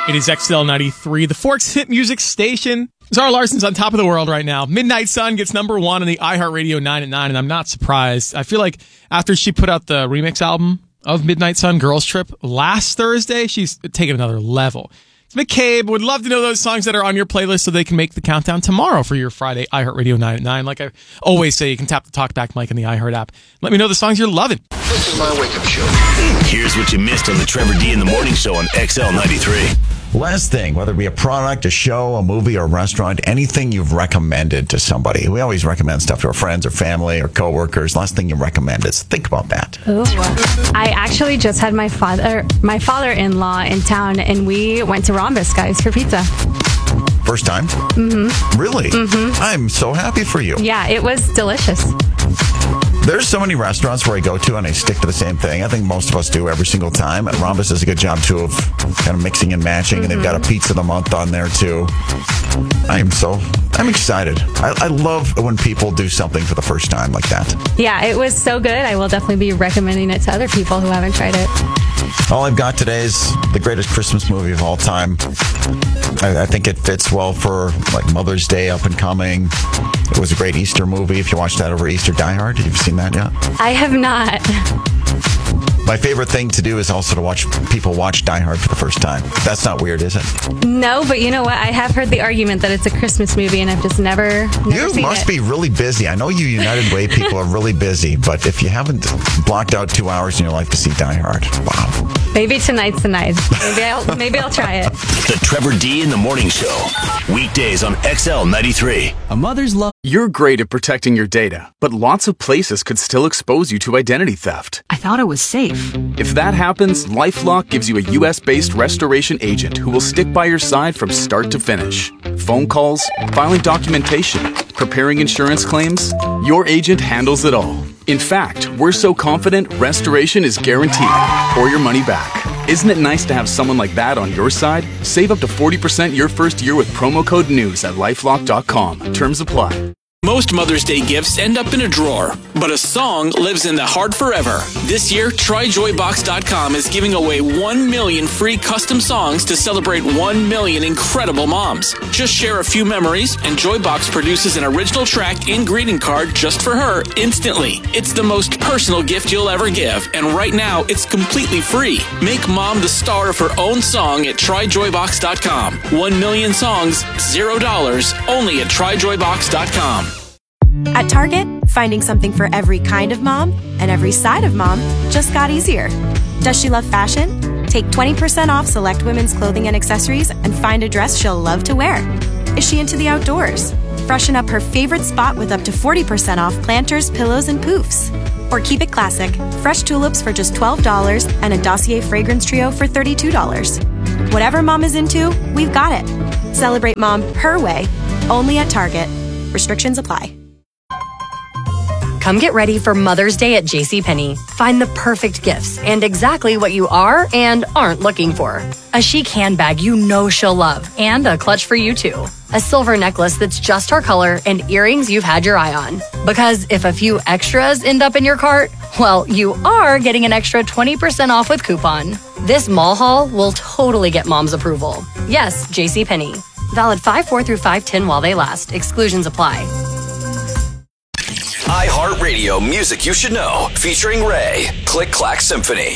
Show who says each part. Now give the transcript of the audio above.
Speaker 1: It is XL93, the Forks Hit Music Station. Zara Larson's on top of the world right now. Midnight Sun gets number 1 on the iHeartRadio 9 at 9, and I'm not surprised. I feel like after she put out the remix album of Midnight Sun, Girls Trip, last Thursday, she's taken another level. It's McCabe. Would love to know those songs that are on your playlist so they can make the countdown tomorrow for your Friday iHeartRadio 9 at 9. Like I always say, you can tap the TalkBack mic in the iHeart app. Let me know the songs you're loving.
Speaker 2: This is my wake-up show.
Speaker 3: Here's what you missed on the Trevor D in the Morning Show on XL93.
Speaker 4: Last thing, whether it be a product, a show, a movie, or a restaurant, anything you've recommended to somebody. We always recommend stuff to our friends or family or coworkers. Last thing you recommend is think about that.
Speaker 5: Ooh. I actually just had my father-in-law in town, and we went to Rhombus, guys, for pizza.
Speaker 4: First time?
Speaker 5: Mm-hmm.
Speaker 4: Really?
Speaker 5: Mm-hmm.
Speaker 4: I'm so happy for you.
Speaker 5: Yeah, it was delicious.
Speaker 4: There's so many restaurants where I go to and I stick to the same thing. I think most of us do every single time. And Rhombus does a good job, too, of kind of mixing and matching. Mm-hmm. And they've got a pizza of the month on there, too. I'm excited. I love when people do something for the first time like that.
Speaker 5: Yeah, it was so good. I will definitely be recommending it to other people who haven't tried it.
Speaker 4: All I've got today is the greatest Christmas movie of all time. I think it fits well for like Mother's Day up and coming. It was a great Easter movie. If you watched that over Easter, Die Hard. Have you seen that yet?
Speaker 5: I have not.
Speaker 4: My favorite thing to do is also to watch people watch Die Hard for the first time. That's not weird, is it?
Speaker 5: No, but you know what? I have heard the argument that it's a Christmas movie, and I've just never seen it.
Speaker 4: You must be really busy. I know you United Way people are really busy, but if you haven't blocked out 2 hours in your life to see Die Hard, wow.
Speaker 5: Maybe tonight's the night. Maybe I'll try it.
Speaker 3: The Trevor D in the Morning Show. Weekdays on XL93.
Speaker 6: A mother's love. You're great at protecting your data, but lots of places could still expose you to identity theft.
Speaker 7: I thought it was safe.
Speaker 6: If that happens, LifeLock gives you a U.S.-based restoration agent who will stick by your side from start to finish. Phone calls, filing documentation, preparing insurance claims, your agent handles it all. In fact, we're so confident restoration is guaranteed or your money back. Isn't it nice to have someone like that on your side? Save up to 40% your first year with promo code NEWS at LifeLock.com. Terms apply.
Speaker 8: Most Mother's Day gifts end up in a drawer, but a song lives in the heart forever. This year, TryJoyBox.com is giving away 1 million free custom songs to celebrate 1 million incredible moms. Just share a few memories, and Joybox produces an original track and greeting card just for her instantly. It's the most personal gift you'll ever give, and right now, it's completely free. Make mom the star of her own song at TryJoyBox.com. 1 million songs, $0, only at TryJoyBox.com.
Speaker 9: At Target, finding something for every kind of mom and every side of mom just got easier. Does she love fashion? Take 20% off select women's clothing and accessories and find a dress she'll love to wear. Is she into the outdoors? Freshen up her favorite spot with up to 40% off planters, pillows, and poofs. Or keep it classic, fresh tulips for just $12 and a Dossier fragrance trio for $32. Whatever mom is into, we've got it. Celebrate mom her way, only at Target. Restrictions apply.
Speaker 10: Come get ready for Mother's Day at JCPenney. Find the perfect gifts and exactly what you are and aren't looking for. A chic handbag you know she'll love and a clutch for you too. A silver necklace that's just her color and earrings you've had your eye on. Because if a few extras end up in your cart, well, you are getting an extra 20% off with coupon. This mall haul will totally get mom's approval. Yes, JCPenney. Valid 5/4 through 5/10 while they last. Exclusions apply.
Speaker 3: iHeartRadio Music You Should Know, featuring Ray. Click Clack Symphony.